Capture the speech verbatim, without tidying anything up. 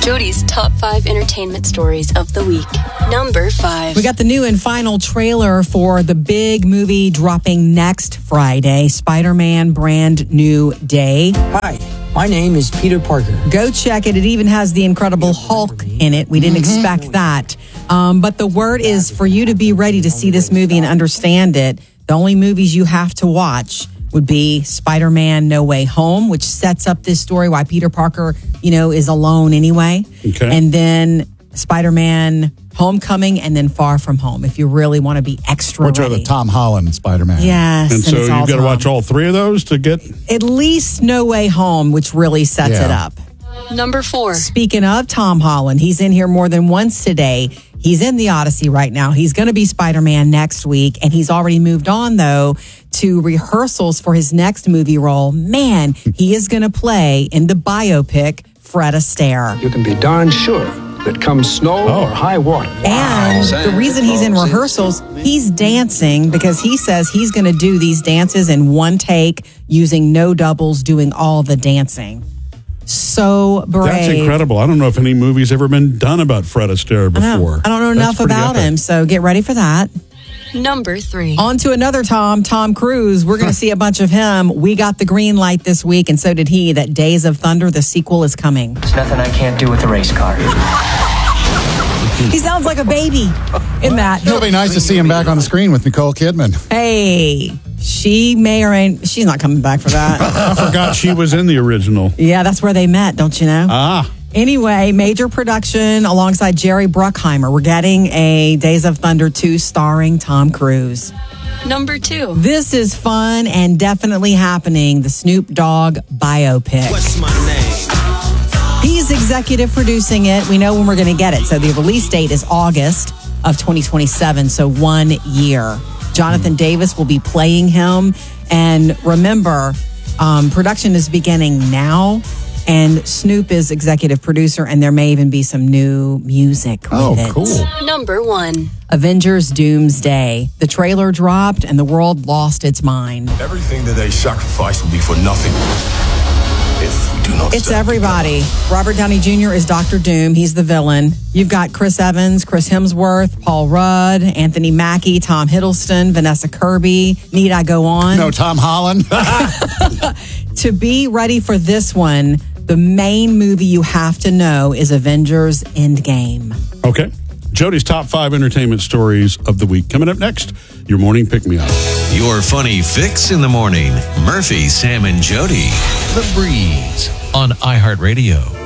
Jody's top five entertainment stories of the week. Number five. We got the new and final trailer for the big movie dropping next Friday, Spider-Man Brand New Day. Hi, my name is Peter Parker. Go check it. It even has the Incredible Hulk in it. We didn't mm-hmm. expect that. Um, but the word is for you to be ready to see this movie and understand it. The only movies you have to watch would be Spider-Man No Way Home, which sets up this story why Peter Parker, you know, is alone anyway. Okay. And then Spider-Man Homecoming and then Far From Home, if you really want to be extra Which ready. are the Tom Holland Spider-Man. Yes. And, and so you've got to watch all three of those to get... At least No Way Home, which really sets Yeah. it up. Number four. Speaking of Tom Holland, he's in here more than once today. He's in the Odyssey right now. He's going to be Spider-Man next week. And he's already moved on, though, to rehearsals for his next movie role. Man, he is going to play in the biopic Fred Astaire. You can be darn sure that come snow Oh. or high water. And the reason he's in rehearsals, he's dancing because he says he's going to do these dances in one take using no doubles, doing all the dancing. So brave. That's incredible. I don't know if any movie's ever been done about Fred Astaire I know. before. I don't know enough That's pretty about epic. him, so get ready for that. Number three. On to another Tom, Tom Cruise. We're going to see a bunch of him. We got the green light this week, and so did he, that Days of Thunder, the sequel, is coming. There's nothing I can't do with a race car. He sounds like a baby in that. It'll be nice to see him back on the screen with Nicole Kidman. Hey, she may or may, she's not coming back for that. I forgot she was in the original. Yeah, that's where they met, don't you know? Ah. Anyway, major production alongside Jerry Bruckheimer. We're getting a Days of Thunder two starring Tom Cruise. Number two. This is fun and definitely happening. The Snoop Dogg biopic. What's my name? He's executive producing it. We know when we're going to get it. So the release date is August of twenty twenty-seven, so one year. Jonathan Davis will be playing him. And remember, um, production is beginning now. And Snoop is executive producer, and there may even be some new music with Oh, it. cool. Number one. Avengers Doomsday. The trailer dropped, and the world lost its mind. Everything that they sacrifice will be for nothing if we do not It's stand everybody. Robert Downey Junior is Doctor Doom. He's the villain. You've got Chris Evans, Chris Hemsworth, Paul Rudd, Anthony Mackie, Tom Hiddleston, Vanessa Kirby. Need I go on? No, Tom Holland. To be ready for this one, the main movie you have to know is Avengers Endgame. Okay. Jody's top five entertainment stories of the week. Coming up next, your morning pick-me-up. Your funny fix in the morning. Murphy, Sam, and Jody. The Breeze on iHeartRadio.